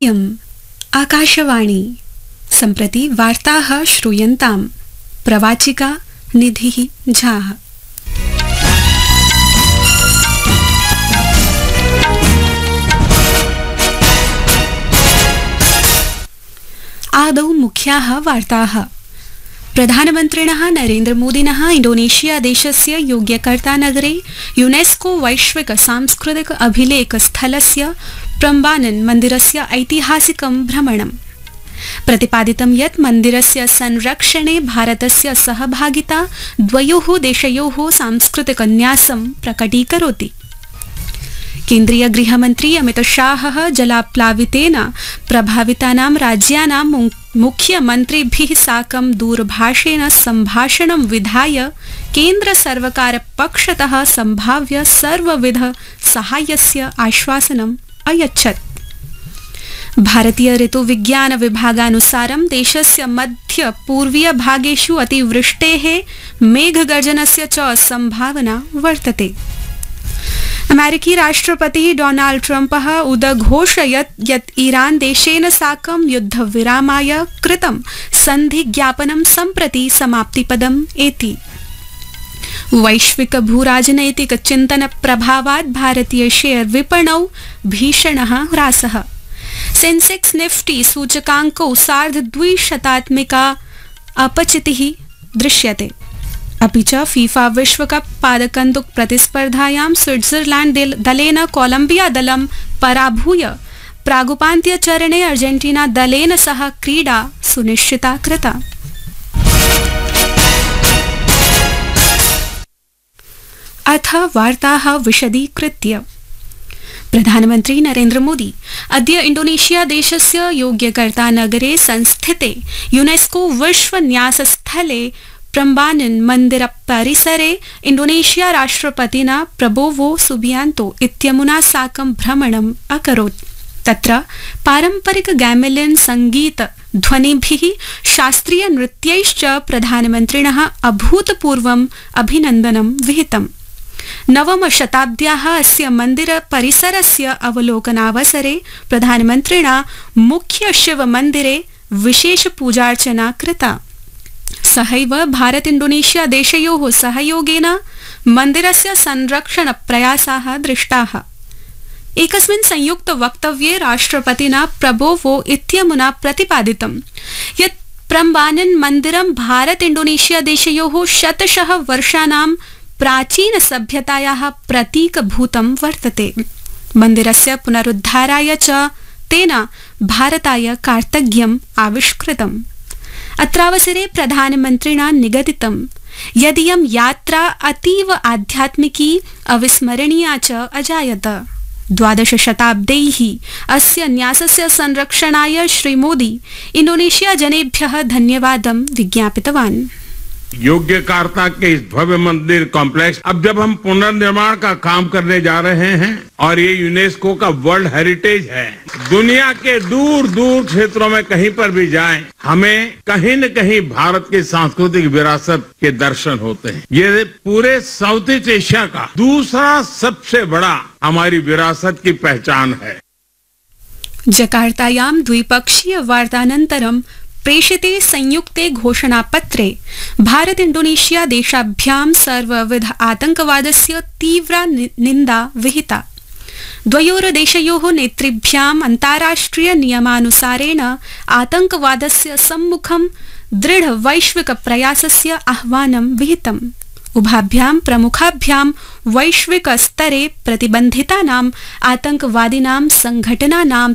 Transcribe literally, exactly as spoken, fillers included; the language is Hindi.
इयम् आकाशवाणी सम्प्रति वार्ताः श्रूयन्ताम्। प्रवाचिका निधिः झा। आदौ मुख्याः वार्ताः। प्रधानमन्त्रिणः नरेन्द्रमोदिनः इंडोनेशिया देशस्य योग्यकर्ता नगरे यूनेस्को वैश्विक सांस्कृतिक अभिलेख स्थलस्य प्रम्बानन् मन्दिरस्य ऐतिहासिकं भ्रमणम्। प्रतिपादितं यत् मन्दिरस्य संरक्षणे भारतस्य सहभागिता द्वयोः देशयोः सांस्कृतिक न्यासं प्रकटीकरोति। केन्द्रीय गृहमन्त्री अमितशाहः जलाप्लावितेन प्रभावितानां राज्यानां मुख्यमन्त्रिभिः साकं दूरभाषेण सम्भाषणं विधाय केन्द्रसर्वकारपक्षतः सम्भाव्य सर्वविध साहाय्यस्य आश्वासनम् अयच्छत्। भारतीय ऋतुविज्ञान विभागानुसारं देशस्य मध्य पूर्वीय भागेषु अतिवृष्टेः मेघगर्जनस्य च सम्भावना वर्तते। अमेरिकी राष्ट्रपतिः डोनाल्ड ट्रम्पः उदघोषयत् यत् ईरान देशेन साकं युद्धविरामाय कृतं सन्धिज्ञापनं सम्प्रति समाप्तिपदम् एति। वैश्विक भूराजनैतिक चिन्तन प्रभावात् भारतीय शेयर विपणौ भीषणः ह्रासः। सेंसेक्स निफ्टी सूचकाङ्कौ सार्धद्विशतात्मिका अपचितिः दृश्यते। अपि च फीफा विश्वकप पादकन्दुक प्रतिस्पर्धायां स्विट्जरलैंड दलेन कोलंबिया दलं पराभूय प्रागुपान्त्यचरणे अर्जेंटीना दलेन सह क्रीडा सुनिश्चिता कृता। अथ वार्ताः विशदीकृत्य। प्रधानमन्त्री नरेन्द्र मोदी अद्य इंडोनेशिया देशस्य योग्यकर्ता नगरे संस्थिते यूनेस्को विश्व न्यास स्थले प्रम्बानन् मन्दिर परिसरे इंडोनेशिया राष्ट्रपतिना प्रबोवो सुबियांतो इत्यमुना साकं भ्रमणम् अकरोत्। तत्र पारंपरिक गैमेलिन संगीत ध्वनिभिः शास्त्रीय नृत्यैश्च प्रधानमन्त्रिणः अभूतपूर्वम् अभिनन्दनं विहितम्। नवम शताब्द्याः अस्य मन्दिर परिसरस्य अवलोकनावसरे प्रधानमन्त्रिणा मुख्य शिव मन्दिरे विशेष पूजार्चना कृता। सहैव भारत इंडोनेशिया देशयोः सहयोगेन मन्दिरस्य संरक्षण प्रयासाः दृष्टाः। एकस्मिन् संयुक्त वक्तव्ये राष्ट्रपतिना प्रबोवो इत्यमुना प्रतिपादितं यत् प्रम्बानन् मन्दिरं भारत इंडोनेशिया देशयोः शतशः वर्षाणां प्राचीन सभ्यतायाः प्रतीकभूतं वर्तते। मन्दिरस्य पुनरुद्धाराय च तेन भारताय कार्तज्ञम् आविष्कृतम्। अत्रावसरे प्रधानमन्त्रिणा निगदितं यदियं यात्रा अतीव आध्यात्मिकी अविस्मरणीया च अजायत। द्वादश शताब्दैः अस्य न्यासस्य संरक्षणाय श्रीमोदी इंडोनेशिया जनेभ्यः धन्यवादं विज्ञापितवान्। योग्यकर्ता के इस भव्य मंदिर कॉम्प्लेक्स अब जब हम पुनर्निर्माण का काम करने जा रहे हैं और ये यूनेस्को का वर्ल्ड हेरिटेज है, दुनिया के दूर दूर क्षेत्रों में कहीं पर भी जाएं, हमें कहीं न कहीं भारत की सांस्कृतिक विरासत के दर्शन होते हैं। ये पूरे साउथ ईस्ट एशिया का दूसरा सबसे बड़ा हमारी विरासत की पहचान है। जकार्तायां द्विपक्षीय वार्तानन्तरं प्रेषिते संयुक्ते घोषणापत्रे भारत इंडोनेशिया देशाभ्यां सर्वविध आतंकवादस्य तीव्रा निन्दा विहिता। द्वयोर्देशयोः नेतृभ्याम् अन्ताराष्ट्रिय नियमानुसारेण आतंकवादस्य सम्मुखं दृढ वैश्विक प्रयासस्य आह्वानं विहितम्। उभाभ्यां प्रमुखाभ्यां वैश्विक स्तरे प्रतिबन्धितानाम् आतंकवादिनां संघटनानां